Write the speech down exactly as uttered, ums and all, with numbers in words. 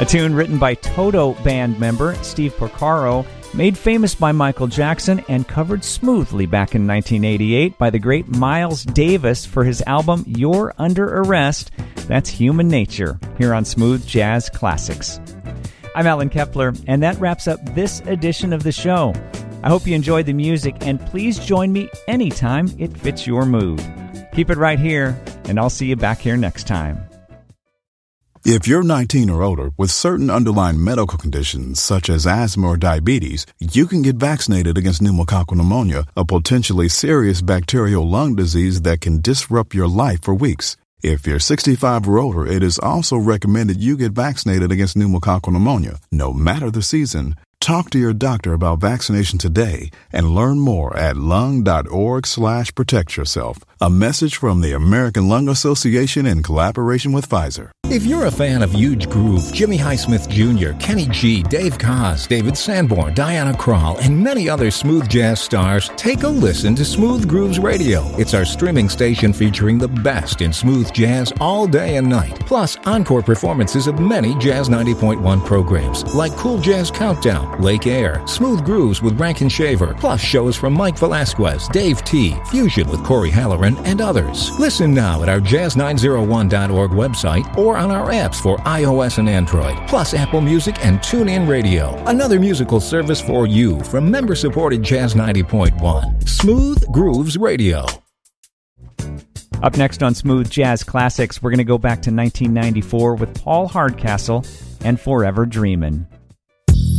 A tune written by Toto band member Steve Porcaro, made famous by Michael Jackson, and covered smoothly back in nineteen eighty-eight by the great Miles Davis for his album You're Under Arrest. That's Human Nature, here on Smooth Jazz Classics. I'm Alan Kepler, and that wraps up this edition of the show. I hope you enjoyed the music, and please join me anytime it fits your mood. Keep it right here, and I'll see you back here next time. If you're nineteen or older with certain underlying medical conditions such as asthma or diabetes, you can get vaccinated against pneumococcal pneumonia, a potentially serious bacterial lung disease that can disrupt your life for weeks. If you're sixty-five or older, it is also recommended you get vaccinated against pneumococcal pneumonia, no matter the season. Talk to your doctor about vaccination today and learn more at lung.org slash protect yourself. A message from the American Lung Association in collaboration with Pfizer. If you're a fan of Huge Groove, Jimmy Highsmith Junior, Kenny G, Dave Koz, David Sanborn, Diana Krall, and many other smooth jazz stars, take a listen to Smooth Grooves Radio. It's our streaming station featuring the best in smooth jazz all day and night, plus encore performances of many Jazz ninety point one programs, like Cool Jazz Countdown, Lake Air, Smooth Grooves with Rankin Shaver, plus shows from Mike Velasquez, Dave T, Fusion with Corey Halloran, and others. Listen now at our jazz nine oh one dot org website or on our apps for iOS and Android, plus Apple Music and TuneIn Radio. Another musical service for you from member-supported Jazz ninety point one. Smooth Grooves Radio. Up next on Smooth Jazz Classics, we're going to go back to nineteen ninety-four with Paul Hardcastle and Forever Dreamin'.